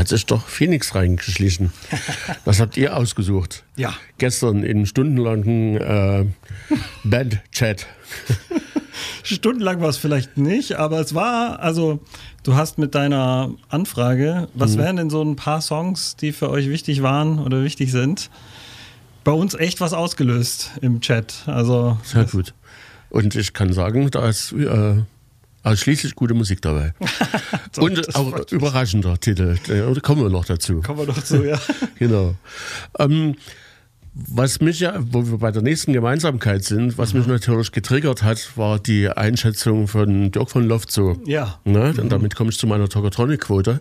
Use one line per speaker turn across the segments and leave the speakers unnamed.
hat sich doch Phoenix reingeschlichen. Was habt ihr ausgesucht?
Ja.
Gestern in stundenlangen Band-Chat.
Stundenlang war es vielleicht nicht, aber es war, also du hast mit deiner Anfrage, was wären denn so ein paar Songs, die für euch wichtig waren oder wichtig sind, bei uns echt was ausgelöst im Chat. Also
sehr gut. Und ich kann sagen, da ist ausschließlich gute Musik dabei. Und auch überraschender Titel. Da kommen wir noch dazu.
Kommen wir noch zu, ja.
Genau. Was mich ja, wo wir bei der nächsten Gemeinsamkeit sind, was mich natürlich getriggert hat, war die Einschätzung von Dirk von Loftzoo.
Ja.
Ne? Und damit komme ich zu meiner Tokotronic-Quote.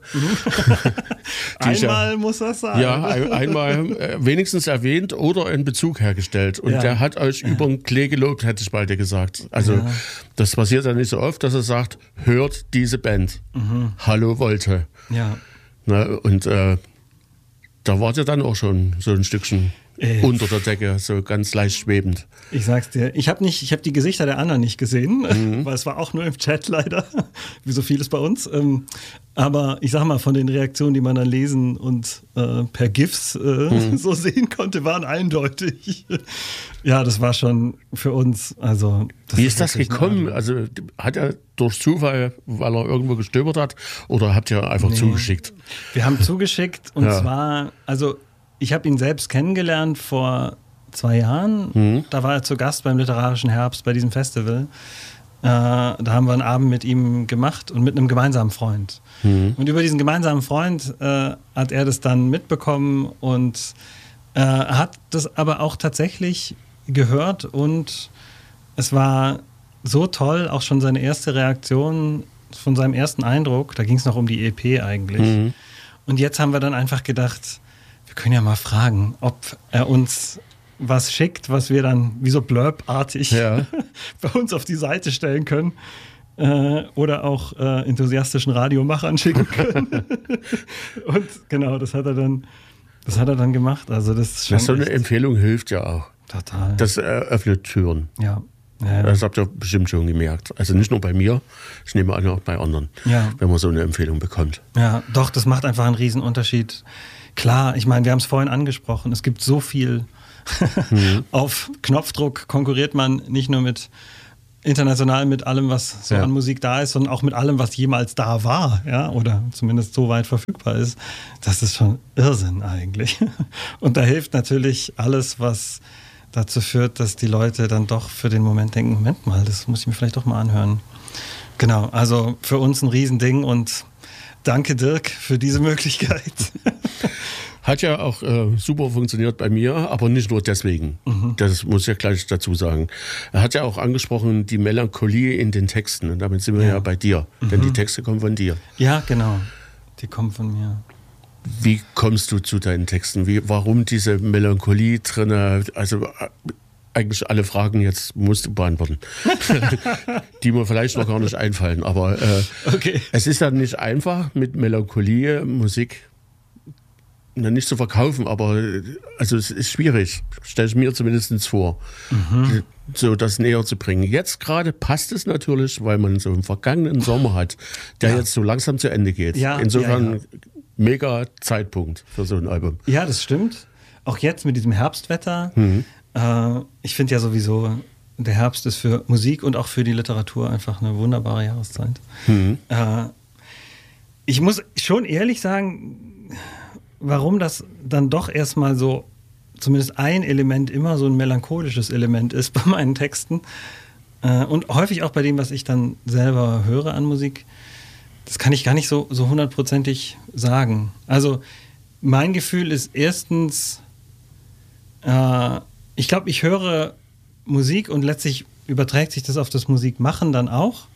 Einmal muss das sein.
Ja, einmal wenigstens erwähnt oder einen Bezug hergestellt. Und der hat euch über den Klee gelobt, hätte ich bald gesagt. Also das passiert ja nicht so oft, dass er sagt, hört diese Band. Hallo Wolte. Ja. Ne? Und da wart ihr dann auch schon so ein Stückchen unter der Decke, so ganz leicht schwebend.
Ich sag's dir, ich habe die Gesichter der anderen nicht gesehen, weil es war auch nur im Chat leider, wie so vieles bei uns. Aber ich sag mal, von den Reaktionen, die man dann lesen und per GIFs so sehen konnte, waren eindeutig. Ja, das war schon für uns, also...
Wie ist das gekommen? Also hat er durch Zufall, weil er irgendwo gestöbert hat, oder habt ihr einfach zugeschickt?
Wir haben zugeschickt und zwar, also ich habe ihn selbst kennengelernt vor 2 Jahren. Da war er zu Gast beim Literarischen Herbst bei diesem Festival. Da haben wir einen Abend mit ihm gemacht und mit einem gemeinsamen Freund. Und über diesen gemeinsamen Freund hat er das dann mitbekommen und hat das aber auch tatsächlich gehört und es war so toll, auch schon seine erste Reaktion von seinem ersten Eindruck, da ging es noch um die EP eigentlich. Und jetzt haben wir dann einfach gedacht, wir können ja mal fragen, ob er uns was schickt, was wir dann wie so Blurb-artig bei uns auf die Seite stellen können oder auch enthusiastischen Radiomachern schicken können. Und genau, das hat er dann gemacht. Also das ist schon
so eine Empfehlung hilft ja auch.
Total.
Das eröffnet Türen.
Ja.
Das habt ihr bestimmt schon gemerkt. Also nicht nur bei mir, ich nehme an, auch bei anderen, wenn man so eine Empfehlung bekommt.
Ja, doch, das macht einfach einen Riesenunterschied. Klar, ich meine, wir haben es vorhin angesprochen, es gibt so viel. Auf Knopfdruck konkurriert man nicht nur international mit allem, was so an Musik da ist, sondern auch mit allem, was jemals da war, ja, oder zumindest so weit verfügbar ist. Das ist schon Irrsinn eigentlich. Und da hilft natürlich alles, was dazu führt, dass die Leute dann doch für den Moment denken, Moment mal, das muss ich mir vielleicht doch mal anhören. Genau, also für uns ein Riesending und danke Dirk für diese Möglichkeit.
Hat ja auch super funktioniert bei mir, aber nicht nur deswegen. Das muss ich ja gleich dazu sagen. Er hat ja auch angesprochen, die Melancholie in den Texten. Und damit sind wir ja bei dir. Denn die Texte kommen von dir.
Ja, genau. Die kommen von mir.
Wie kommst du zu deinen Texten? Warum diese Melancholie drin? Also eigentlich alle Fragen jetzt musst du beantworten. Die mir vielleicht noch gar nicht einfallen. Aber es ist ja nicht einfach, mit Melancholie Musik nicht zu verkaufen, aber also es ist schwierig, stelle ich mir zumindest vor, so das näher zu bringen. Jetzt gerade passt es natürlich, weil man so einen vergangenen Sommer hat, der jetzt so langsam zu Ende geht. Ja, insofern mega Zeitpunkt für so ein Album.
Ja, das stimmt. Auch jetzt mit diesem Herbstwetter. Ich finde ja sowieso, der Herbst ist für Musik und auch für die Literatur einfach eine wunderbare Jahreszeit. Ich muss schon ehrlich sagen, warum das dann doch erstmal so, zumindest ein Element, immer so ein melancholisches Element ist bei meinen Texten und häufig auch bei dem, was ich dann selber höre an Musik, das kann ich gar nicht so hundertprozentig sagen. Also mein Gefühl ist erstens, ich glaube, ich höre Musik und letztlich überträgt sich das auf das Musikmachen dann auch,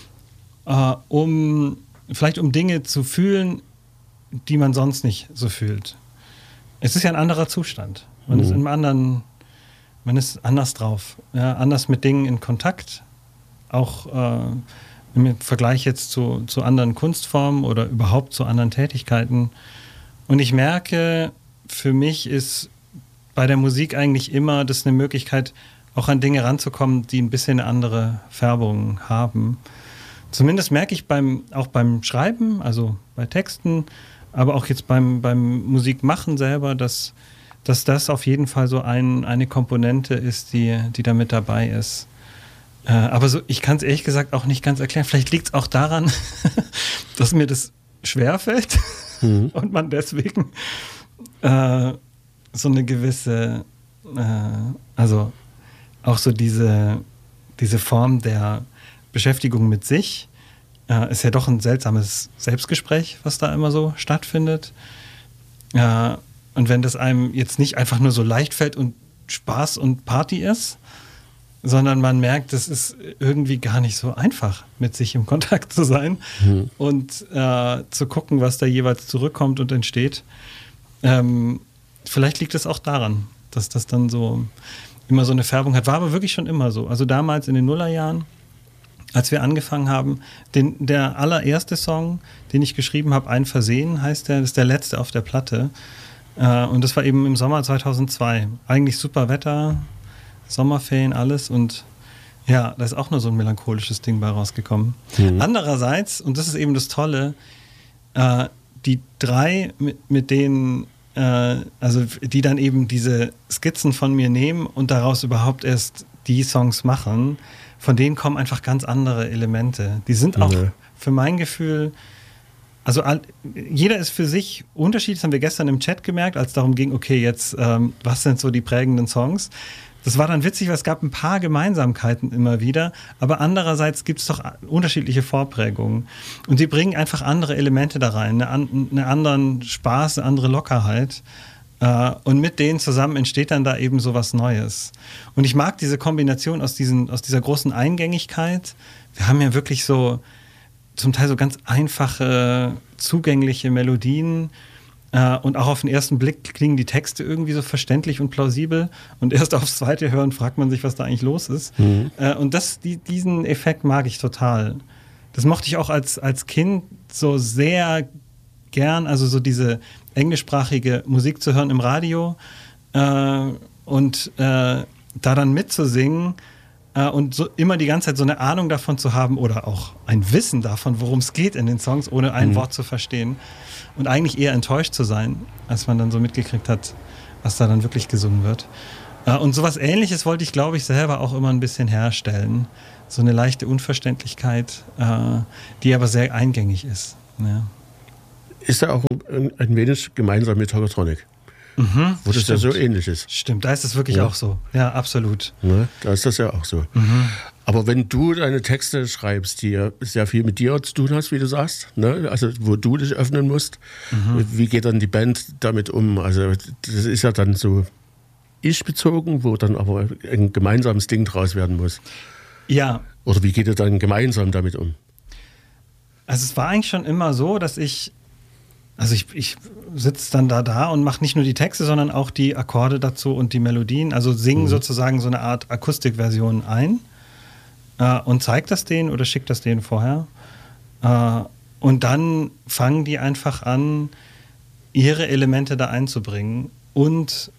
um Dinge zu fühlen, die man sonst nicht so fühlt. Es ist ja ein anderer Zustand. Man ist man ist anders drauf, anders mit Dingen in Kontakt, auch im Vergleich jetzt zu anderen Kunstformen oder überhaupt zu anderen Tätigkeiten. Und ich merke, für mich ist bei der Musik eigentlich immer das eine Möglichkeit, auch an Dinge ranzukommen, die ein bisschen eine andere Färbung haben. Zumindest merke ich auch beim Schreiben, also bei Texten, aber auch jetzt beim Musikmachen selber, dass das auf jeden Fall so eine Komponente ist, die da mit dabei ist. Aber so, ich kann es ehrlich gesagt auch nicht ganz erklären. Vielleicht liegt es auch daran, dass mir das schwerfällt und man deswegen so eine gewisse, also auch so diese Form der Beschäftigung mit sich, ist ja doch ein seltsames Selbstgespräch, was da immer so stattfindet. Und wenn das einem jetzt nicht einfach nur so leicht fällt und Spaß und Party ist, sondern man merkt, es ist irgendwie gar nicht so einfach, mit sich im Kontakt zu sein und zu gucken, was da jeweils zurückkommt und entsteht. Vielleicht liegt es auch daran, dass das dann so immer so eine Färbung hat. War aber wirklich schon immer so. Also damals in den Nullerjahren, als wir angefangen haben, der allererste Song, den ich geschrieben habe, Ein Versehen heißt der, das ist der letzte auf der Platte. Und das war eben im Sommer 2002. Eigentlich super Wetter, Sommerferien, alles. Und ja, da ist auch nur so ein melancholisches Ding bei rausgekommen. Andererseits, und das ist eben das Tolle, die drei, mit denen, also die dann eben diese Skizzen von mir nehmen und daraus überhaupt erst die Songs machen, von denen kommen einfach ganz andere Elemente. Die sind auch für mein Gefühl, also jeder ist für sich unterschiedlich, das haben wir gestern im Chat gemerkt, als es darum ging, okay, jetzt, was sind so die prägenden Songs? Das war dann witzig, weil es gab ein paar Gemeinsamkeiten immer wieder, aber andererseits gibt es doch unterschiedliche Vorprägungen. Und die bringen einfach andere Elemente da rein, einen anderen Spaß, eine andere Lockerheit. Und mit denen zusammen entsteht dann da eben so was Neues. Und ich mag diese Kombination aus dieser großen Eingängigkeit. Wir haben ja wirklich so zum Teil so ganz einfache, zugängliche Melodien. Und auch auf den ersten Blick klingen die Texte irgendwie so verständlich und plausibel. Und erst aufs zweite Hören fragt man sich, was da eigentlich los ist. Und diesen Effekt mag ich total. Das mochte ich auch als Kind so sehr gern, also so diese englischsprachige Musik zu hören im Radio und da dann mitzusingen und so immer die ganze Zeit so eine Ahnung davon zu haben oder auch ein Wissen davon, worum es geht in den Songs, ohne ein Wort zu verstehen und eigentlich eher enttäuscht zu sein, als man dann so mitgekriegt hat, was da dann wirklich gesungen wird. Und sowas Ähnliches wollte ich, glaube ich, selber auch immer ein bisschen herstellen. So eine leichte Unverständlichkeit, die aber sehr eingängig ist. Ja.
Ist da auch ein wenig gemeinsam mit Tokotronic, wo das ja so ähnlich ist.
Stimmt, da ist es wirklich auch so. Ja, absolut.
Ne? Da ist das ja auch so. Aber wenn du deine Texte schreibst, die ja sehr viel mit dir zu tun hast, wie du sagst, ne? Also wo du dich öffnen musst, wie geht dann die Band damit um? Also das ist ja dann so ich-bezogen, wo dann aber ein gemeinsames Ding draus werden muss.
Ja.
Oder wie geht ihr dann gemeinsam damit um?
Also es war eigentlich schon immer so, dass ich sitze dann da und mache nicht nur die Texte, sondern auch die Akkorde dazu und die Melodien. Also singe sozusagen so eine Art Akustikversion ein und zeige das denen oder schicke das denen vorher. Und dann fangen die einfach an, ihre Elemente da einzubringen und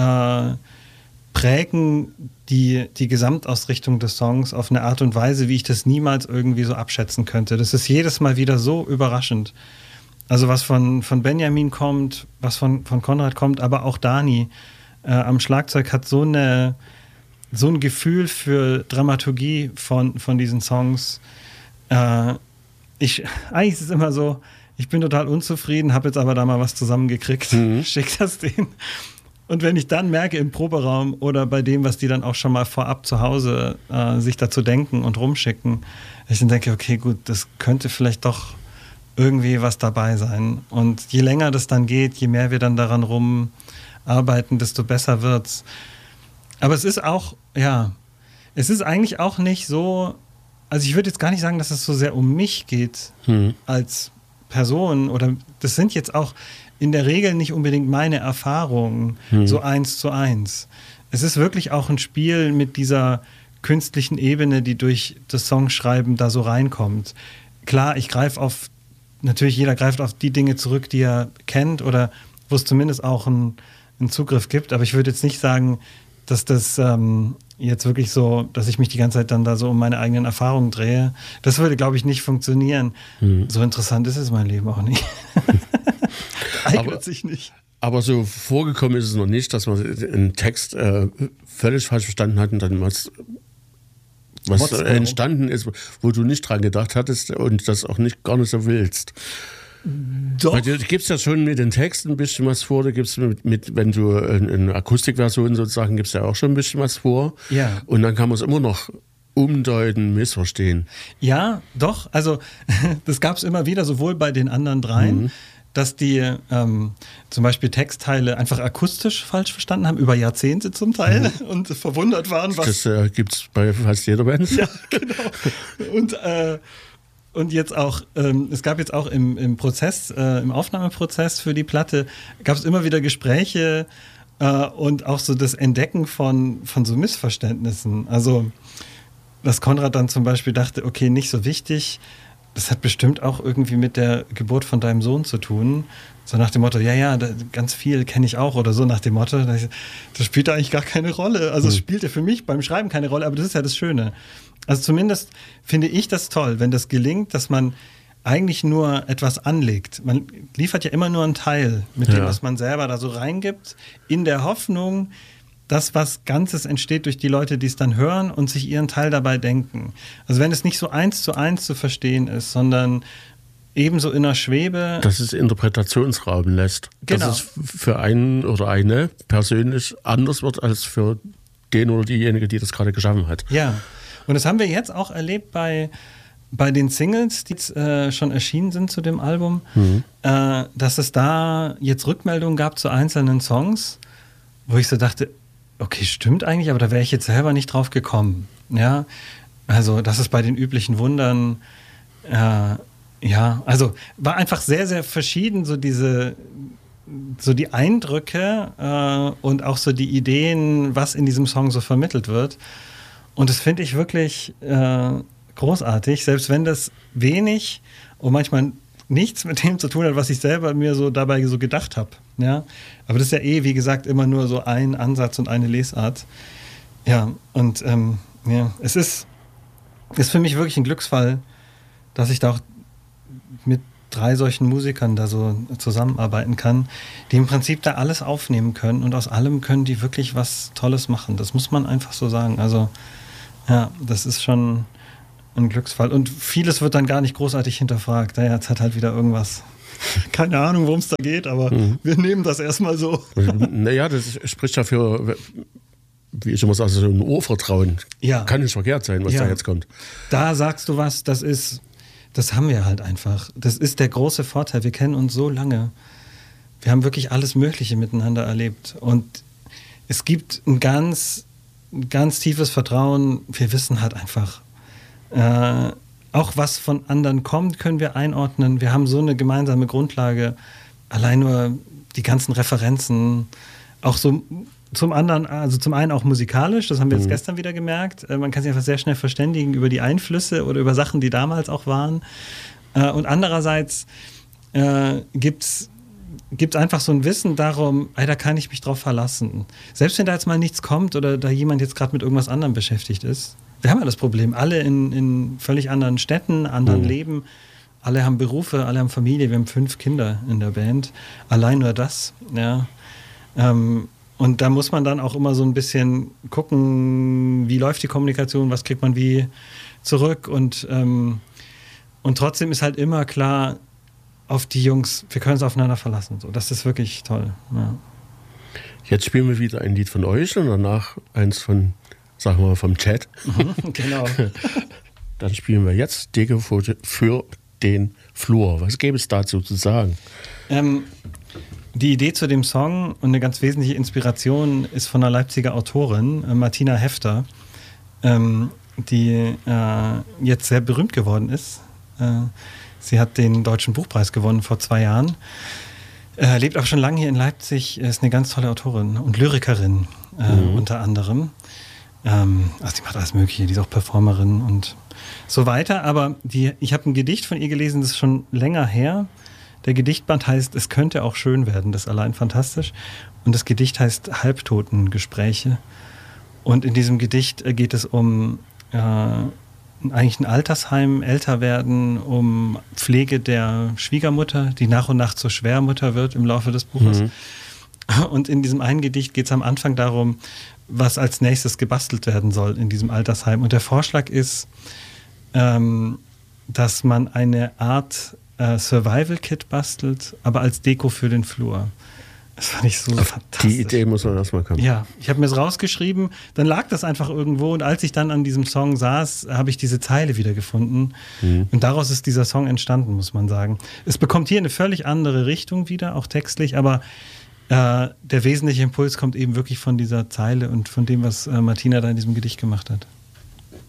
prägen die Gesamtausrichtung des Songs auf eine Art und Weise, wie ich das niemals irgendwie so abschätzen könnte. Das ist jedes Mal wieder so überraschend. Also was von Benjamin kommt, was von Konrad kommt, aber auch Dani am Schlagzeug hat so ein Gefühl für Dramaturgie von diesen Songs. Eigentlich ist es immer so, ich bin total unzufrieden, habe jetzt aber da mal was zusammengekriegt, schick das denen. Und wenn ich dann merke im Proberaum oder bei dem, was die dann auch schon mal vorab zu Hause sich dazu denken und rumschicken, ich dann denke, okay, gut, das könnte vielleicht doch irgendwie was dabei sein. Und je länger das dann geht, je mehr wir dann daran rumarbeiten, desto besser wird's. Aber es ist auch, es ist eigentlich auch nicht so, also ich würde jetzt gar nicht sagen, dass es so sehr um mich geht als Person oder das sind jetzt auch in der Regel nicht unbedingt meine Erfahrungen, so 1:1. Es ist wirklich auch ein Spiel mit dieser künstlichen Ebene, die durch das Songschreiben da so reinkommt. Klar, natürlich jeder greift auf die Dinge zurück, die er kennt oder wo es zumindest auch einen Zugriff gibt, aber ich würde jetzt nicht sagen, dass das jetzt wirklich so, dass ich mich die ganze Zeit dann da so um meine eigenen Erfahrungen drehe. Das würde, glaube ich, nicht funktionieren. So interessant ist es mein Leben auch nicht. eignet sich nicht.
Aber so vorgekommen ist es noch nicht, dass man einen Text völlig falsch verstanden hat und dann was entstanden ist, wo du nicht dran gedacht hattest und das auch gar nicht so willst.
Doch.
Weil du gibst ja schon mit den Texten ein bisschen was vor, da gibst wenn du eine Akustikversion sozusagen, gibst ja auch schon ein bisschen was vor.
Ja.
Und dann kann man es immer noch umdeuten, missverstehen.
Ja, doch. Also das gab es immer wieder, sowohl bei den anderen dreien, dass die zum Beispiel Textteile einfach akustisch falsch verstanden haben, über Jahrzehnte zum Teil, und verwundert waren, was...
Das gibt es bei fast jeder Band.
Ja, genau. Und jetzt auch, es gab jetzt auch im Prozess, im Aufnahmeprozess für die Platte, gab es immer wieder Gespräche und auch so das Entdecken von so Missverständnissen. Also, dass Konrad dann zum Beispiel dachte, okay, nicht so wichtig, das hat bestimmt auch irgendwie mit der Geburt von deinem Sohn zu tun. So nach dem Motto, ja, ganz viel kenne ich auch, oder so nach dem Motto, das spielt da eigentlich gar keine Rolle. Also es spielt ja für mich beim Schreiben keine Rolle, aber das ist ja das Schöne. Also zumindest finde ich das toll, wenn das gelingt, dass man eigentlich nur etwas anlegt. Man liefert ja immer nur einen Teil mit dem, was man selber da so reingibt, in der Hoffnung, dass was Ganzes entsteht durch die Leute, die es dann hören und sich ihren Teil dabei denken. Also wenn es nicht so 1:1 zu verstehen ist, sondern ebenso in der Schwebe.
Dass es Interpretationsraum lässt.
Genau.
Dass es für einen oder eine persönlich anders wird als für den oder diejenige, die das gerade geschaffen hat.
Ja, und das haben wir jetzt auch erlebt bei den Singles, die schon erschienen sind zu dem Album, dass es da jetzt Rückmeldungen gab zu einzelnen Songs, wo ich so dachte, okay, stimmt eigentlich, aber da wäre ich jetzt selber nicht drauf gekommen. Ja, also das ist bei den üblichen Wundern, also war einfach sehr, sehr verschieden, so die Eindrücke und auch so die Ideen, was in diesem Song so vermittelt wird. Und das finde ich wirklich großartig, selbst wenn das wenig und manchmal nichts mit dem zu tun hat, was ich selber mir so dabei so gedacht habe. Ja? Aber das ist ja wie gesagt, immer nur so ein Ansatz und eine Lesart. Ja, und es ist für mich wirklich ein Glücksfall, dass ich da auch mit 3 solchen Musikern da so zusammenarbeiten kann, die im Prinzip da alles aufnehmen können und aus allem können die wirklich was Tolles machen. Das muss man einfach so sagen. Also ja, das ist schon ein Glücksfall. Und vieles wird dann gar nicht großartig hinterfragt. Ja, jetzt hat halt wieder irgendwas. Keine Ahnung, worum es da geht, aber wir nehmen das erstmal so.
Naja, das spricht dafür, wie ich immer sage, so ein Urvertrauen.
Ja.
Kann nicht verkehrt sein, was da jetzt kommt.
Da sagst du was, das haben wir halt einfach. Das ist der große Vorteil. Wir kennen uns so lange. Wir haben wirklich alles Mögliche miteinander erlebt. Und es gibt ein ganz tiefes Vertrauen. Wir wissen halt einfach, auch was von anderen kommt, können wir einordnen. Wir haben so eine gemeinsame Grundlage. Allein nur die ganzen Referenzen, auch so zum anderen, also zum einen auch musikalisch, das haben wir jetzt gestern wieder gemerkt. Man kann sich einfach sehr schnell verständigen über die Einflüsse oder über Sachen, die damals auch waren. Und andererseits gibt's einfach so ein Wissen darum, da kann ich mich drauf verlassen. Selbst wenn da jetzt mal nichts kommt oder da jemand jetzt gerade mit irgendwas anderem beschäftigt ist. Wir haben ja das Problem, alle in völlig anderen Städten, anderen Leben. Alle haben Berufe, alle haben Familie. Wir haben 5 Kinder in der Band. Allein nur das, ja. Und da muss man dann auch immer so ein bisschen gucken, wie läuft die Kommunikation, was kriegt man wie zurück. Und trotzdem ist halt immer klar, auf die Jungs, wir können uns aufeinander verlassen. So, das ist wirklich toll. Ja.
Jetzt spielen wir wieder ein Lied von euch und danach eins von, sagen wir mal, vom Chat.
Genau.
Dann spielen wir jetzt Deko für den Flur. Was gäbe es dazu zu sagen?
Die Idee zu dem Song und eine ganz wesentliche Inspiration ist von einer Leipziger Autorin, Martina Hefter, die jetzt sehr berühmt geworden ist. Sie hat den Deutschen Buchpreis gewonnen vor 2 Jahren. Lebt auch schon lange hier in Leipzig, ist eine ganz tolle Autorin und Lyrikerin unter anderem. Also die macht alles Mögliche, die ist auch Performerin und so weiter. Aber ich habe ein Gedicht von ihr gelesen, das ist schon länger her. Der Gedichtband heißt Es könnte auch schön werden, das ist allein fantastisch. Und das Gedicht heißt Halbtotengespräche. Und in diesem Gedicht geht es um eine eigentlich ein Altersheim, älter werden, um Pflege der Schwiegermutter, die nach und nach zur Schwiegermutter wird im Laufe des Buches. Und in diesem einen Gedicht geht es am Anfang darum, was als nächstes gebastelt werden soll in diesem Altersheim. Und der Vorschlag ist, dass man eine Art Survival-Kit bastelt, aber als Deko für den Flur. Das fand ich so fantastisch.
Die Idee muss man erstmal kommen.
Ja, ich habe mir es rausgeschrieben, dann lag das einfach irgendwo und als ich dann an diesem Song saß, habe ich diese Zeile wiedergefunden und daraus ist dieser Song entstanden, muss man sagen. Es bekommt hier eine völlig andere Richtung wieder, auch textlich, aber der wesentliche Impuls kommt eben wirklich von dieser Zeile und von dem, was Martina da in diesem Gedicht gemacht hat.